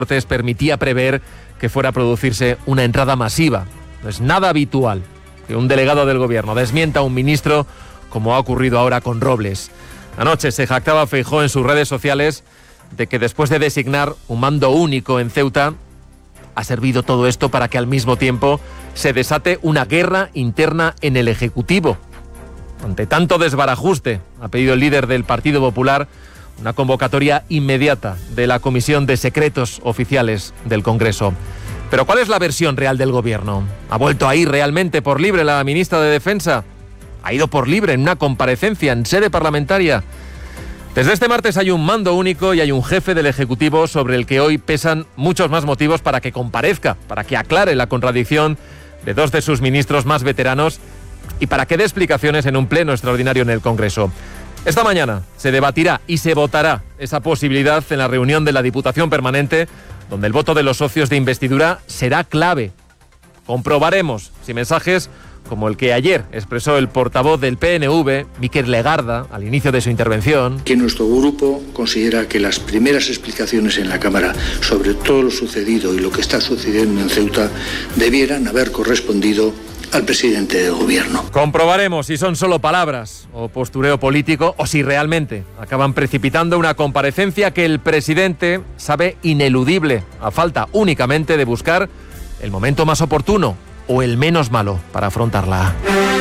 permitía prever que fuera a producirse una entrada masiva. No es nada habitual que un delegado del gobierno desmienta a un ministro como ha ocurrido ahora con Robles. Anoche se jactaba Feijóo en sus redes sociales de que después de designar un mando único en Ceuta, ha servido todo esto para que al mismo tiempo se desate una guerra interna en el Ejecutivo. Ante tanto desbarajuste, ha pedido el líder del Partido Popular una convocatoria inmediata de la Comisión de Secretos Oficiales del Congreso. Pero ¿cuál es la versión real del gobierno? ¿Ha vuelto a ir realmente por libre la ministra de Defensa? ¿Ha ido por libre en una comparecencia en sede parlamentaria? Desde este martes hay un mando único y hay un jefe del Ejecutivo sobre el que hoy pesan muchos más motivos para que comparezca, para que aclare la contradicción de dos de sus ministros más veteranos y para que dé explicaciones en un pleno extraordinario en el Congreso. Esta mañana se debatirá y se votará esa posibilidad en la reunión de la Diputación Permanente, donde el voto de los socios de investidura será clave. Comprobaremos si mensajes como el que ayer expresó el portavoz del PNV, Miquel Legarda, al inicio de su intervención. Que nuestro grupo considera que las primeras explicaciones en la Cámara sobre todo lo sucedido y lo que está sucediendo en Ceuta debieran haber correspondido al presidente del gobierno. Comprobaremos si son solo palabras o postureo político o si realmente acaban precipitando una comparecencia que el presidente sabe ineludible, a falta únicamente de buscar el momento más oportuno o el menos malo para afrontarla.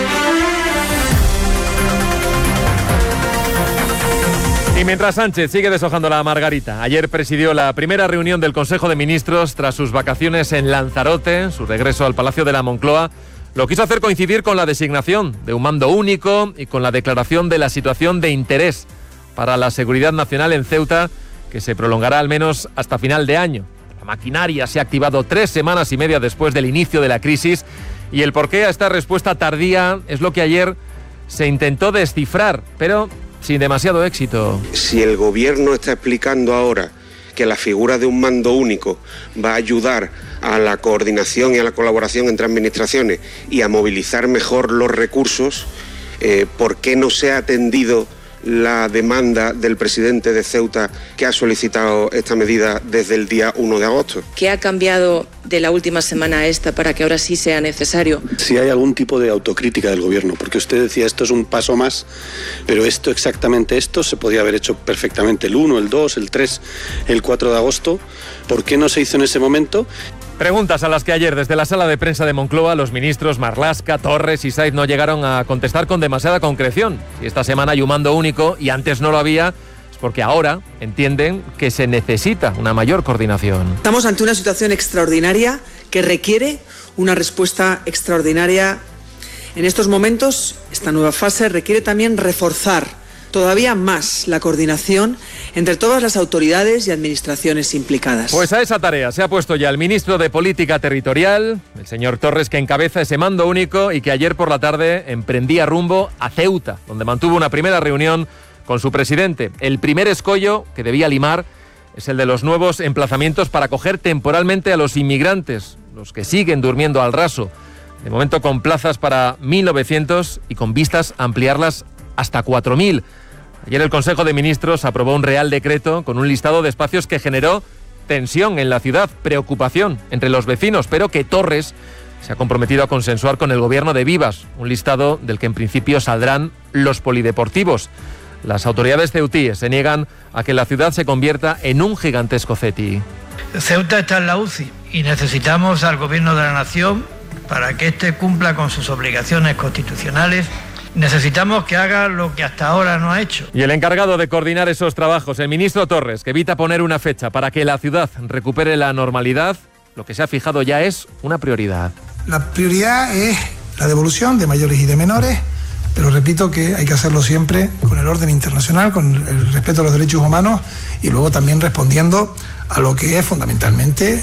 Y mientras Sánchez sigue deshojando la margarita, ayer presidió la primera reunión del Consejo de Ministros tras sus vacaciones en Lanzarote, su regreso al Palacio de la Moncloa. Lo quiso hacer coincidir con la designación de un mando único y con la declaración de la situación de interés para la seguridad nacional en Ceuta, que se prolongará al menos hasta final de año. La maquinaria se ha activado 3 semanas y media después del inicio de la crisis y el porqué a esta respuesta tardía es lo que ayer se intentó descifrar, pero sin demasiado éxito. Si el gobierno está explicando ahora que la figura de un mando único va a ayudar a la coordinación y a la colaboración entre administraciones y a movilizar mejor los recursos, ¿por qué no se ha atendido la demanda del presidente de Ceuta que ha solicitado esta medida desde el día 1 de agosto? ¿Qué ha cambiado de la última semana a esta para que ahora sí sea necesario? Si hay algún tipo de autocrítica del gobierno, porque usted decía esto es un paso más, pero exactamente esto se podía haber hecho perfectamente el 1, el 2, el 3, el 4 de agosto. ¿Por qué no se hizo en ese momento? Preguntas a las que ayer desde la sala de prensa de Moncloa los ministros Marlaska, Torres y Saiz no llegaron a contestar con demasiada concreción. Si esta semana hay un mando único y antes no lo había, es porque ahora entienden que se necesita una mayor coordinación. Estamos ante una situación extraordinaria que requiere una respuesta extraordinaria. En estos momentos, esta nueva fase requiere también reforzar todavía más la coordinación entre todas las autoridades y administraciones implicadas. Pues a esa tarea se ha puesto ya el ministro de Política Territorial, el señor Torres, que encabeza ese mando único y que ayer por la tarde emprendía rumbo a Ceuta, donde mantuvo una primera reunión con su presidente. El primer escollo que debía limar es el de los nuevos emplazamientos para acoger temporalmente a los inmigrantes, los que siguen durmiendo al raso. De momento con plazas para 1.900 y con vistas a ampliarlas hasta 4.000. Ayer el Consejo de Ministros aprobó un real decreto con un listado de espacios que generó tensión en la ciudad, preocupación entre los vecinos, pero que Torres se ha comprometido a consensuar con el gobierno de Vivas, un listado del que en principio saldrán los polideportivos. Las autoridades ceutíes se niegan a que la ciudad se convierta en un gigantesco CETI. Ceuta está en la UCI y necesitamos al gobierno de la nación para que éste cumpla con sus obligaciones constitucionales. Necesitamos que haga lo que hasta ahora no ha hecho. Y el encargado de coordinar esos trabajos, el ministro Torres, que evita poner una fecha para que la ciudad recupere la normalidad, lo que se ha fijado ya es una prioridad. La prioridad es la devolución de mayores y de menores, pero repito que hay que hacerlo siempre con el orden internacional, con el respeto a los derechos humanos y luego también respondiendo a lo que es fundamentalmente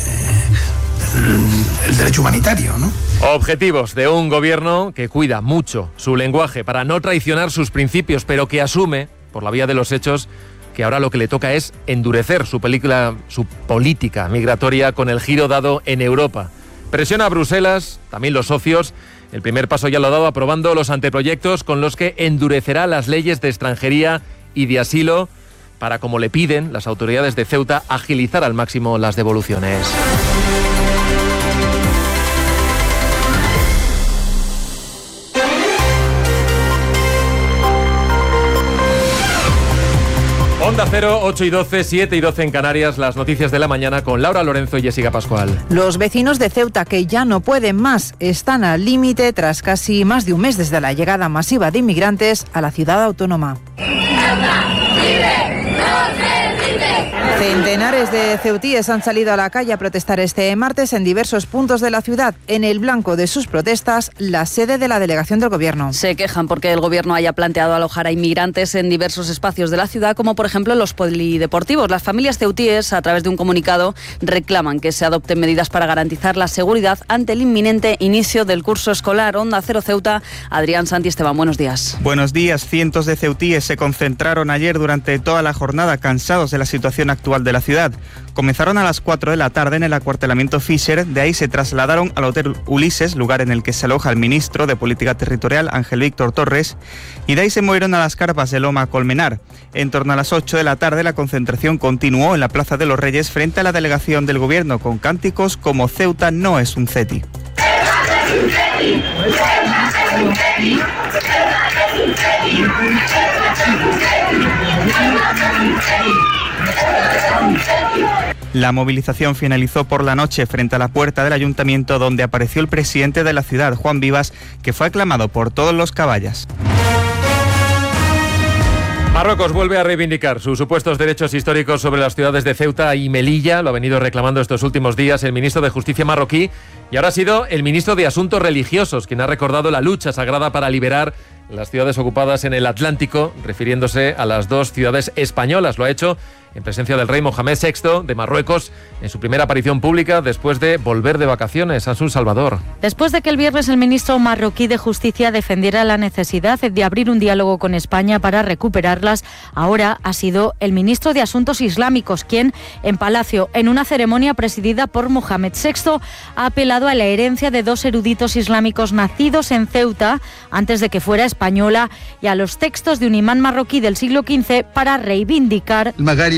el derecho humanitario, ¿no? Objetivos de un gobierno que cuida mucho su lenguaje para no traicionar sus principios, pero que asume, por la vía de los hechos, que ahora lo que le toca es endurecer su política migratoria con el giro dado en Europa. Presiona a Bruselas, también los socios. El primer paso ya lo ha dado aprobando los anteproyectos con los que endurecerá las leyes de extranjería y de asilo. para, como le piden las autoridades de Ceuta, agilizar al máximo las devoluciones. Onda Cero, 8 y 12, 7 y 12 en Canarias, las noticias de la mañana con Laura Lorenzo y Jessica Pascual. Los vecinos de Ceuta, que ya no pueden más, están al límite tras casi más de un mes desde la llegada masiva de inmigrantes a la ciudad autónoma. Centenares de ceutíes han salido a la calle a protestar este martes en diversos puntos de la ciudad. En el blanco de sus protestas, la sede de la delegación del Gobierno. Se quejan porque el Gobierno haya planteado alojar a inmigrantes en diversos espacios de la ciudad, como por ejemplo los polideportivos. Las familias ceutíes, a través de un comunicado, reclaman que se adopten medidas para garantizar la seguridad ante el inminente inicio del curso escolar. Onda Cero Ceuta, Adrián Santiesteban, buenos días. Buenos días. Cientos de ceutíes se concentraron ayer durante toda la jornada, cansados de la situación actual de la ciudad. Comenzaron a las 4 de la tarde en el acuartelamiento Fisher, de ahí se trasladaron al Hotel Ulises, lugar en el que se aloja el ministro de Política Territorial, Ángel Víctor Torres, y de ahí se movieron a las carpas de Loma Colmenar. En torno a las 8 de la tarde la concentración continuó en la Plaza de los Reyes frente a la delegación del Gobierno, con cánticos como Ceuta no es un CETI. La movilización finalizó por la noche frente a la puerta del ayuntamiento, donde apareció el presidente de la ciudad, Juan Vivas, que fue aclamado por todos los caballas. Marruecos vuelve a reivindicar sus supuestos derechos históricos sobre las ciudades de Ceuta y Melilla. Lo ha venido reclamando estos últimos días el ministro de Justicia marroquí y ahora ha sido el ministro de Asuntos Religiosos quien ha recordado la lucha sagrada para liberar las ciudades ocupadas en el Atlántico, refiriéndose a las dos ciudades españolas. Lo ha hecho en presencia del rey Mohamed VI de Marruecos en su primera aparición pública después de volver de vacaciones a su Salvador. Después de que el viernes el ministro marroquí de Justicia defendiera la necesidad de abrir un diálogo con España para recuperarlas, ahora ha sido el ministro de Asuntos Islámicos quien, en Palacio, en una ceremonia presidida por Mohamed VI, ha apelado a la herencia de dos eruditos islámicos nacidos en Ceuta antes de que fuera española y a los textos de un imán marroquí del siglo XV para reivindicar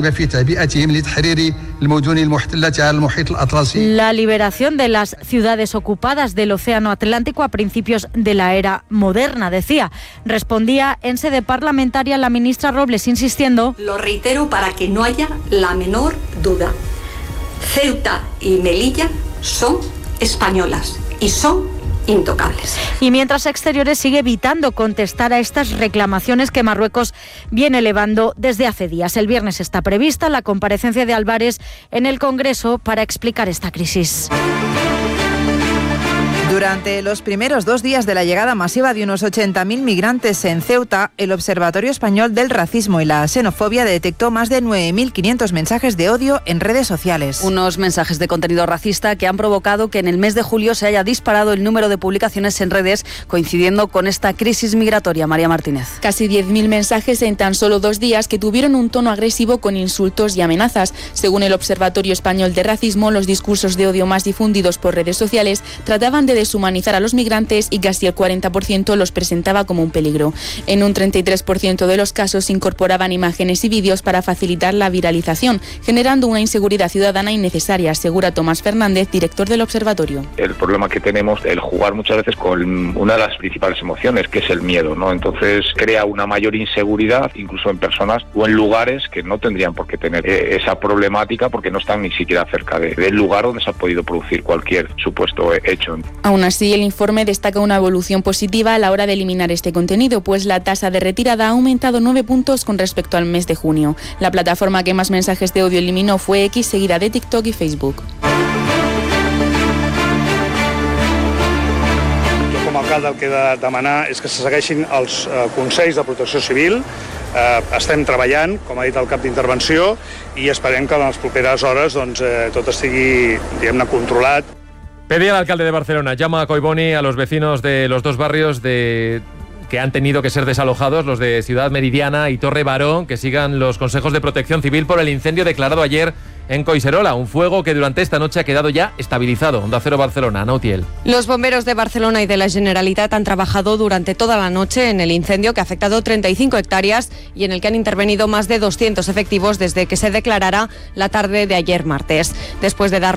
la liberación de las ciudades ocupadas del Océano Atlántico a principios de la era moderna, decía. Respondía en sede parlamentaria la ministra Robles, insistiendo: lo reitero para que no haya la menor duda. Ceuta y Melilla son españolas y son intocables. Y mientras Exteriores sigue evitando contestar a estas reclamaciones que Marruecos viene elevando desde hace días. El viernes está prevista la comparecencia de Álvarez en el Congreso para explicar esta crisis. Durante los primeros 2 días de la llegada masiva de unos 80.000 migrantes en Ceuta, el Observatorio Español del Racismo y la Xenofobia detectó más de 9.500 mensajes de odio en redes sociales. Unos mensajes de contenido racista que han provocado que en el mes de julio se haya disparado el número de publicaciones en redes, coincidiendo con esta crisis migratoria. María Martínez. Casi 10.000 mensajes en tan solo 2 días que tuvieron un tono agresivo con insultos y amenazas. Según el Observatorio Español de Racismo, los discursos de odio más difundidos por redes sociales trataban de deshumanizar a los migrantes y casi el 40% los presentaba como un peligro. En un 33% de los casos incorporaban imágenes y vídeos para facilitar la viralización, generando una inseguridad ciudadana innecesaria, asegura Tomás Fernández, director del observatorio. El problema que tenemos, el jugar muchas veces con una de las principales emociones, que es el miedo, ¿no? Entonces crea una mayor inseguridad, incluso en personas o en lugares que no tendrían por qué tener esa problemática porque no están ni siquiera cerca del lugar donde se ha podido producir cualquier supuesto hecho. Aún así, el informe destaca una evolución positiva a la hora de eliminar este contenido, pues la tasa de retirada ha aumentado 9 puntos con respecto al mes de junio. La plataforma que más mensajes de odio eliminó fue X, seguida de TikTok y Facebook. Com a alcalde el que he de demanar és que se segueixin els consells de protecció civil. Estem treballant, com ha dit el cap d'intervenció, i esperem que en les properes hores tot estigui, diguem-ne, controlat. Pedía el alcalde de Barcelona, llama a Collboni, a los vecinos de los dos barrios de que han tenido que ser desalojados, los de Ciudad Meridiana y Torre Baró, que sigan los consejos de protección civil por el incendio declarado ayer en Collserola, un fuego que durante esta noche ha quedado ya estabilizado. Onda Cero Barcelona, Ana Utiel. Los bomberos de Barcelona y de la Generalitat han trabajado durante toda la noche en el incendio que ha afectado 35 hectáreas y en el que han intervenido más de 200 efectivos desde que se declarara la tarde de ayer martes. Después de dar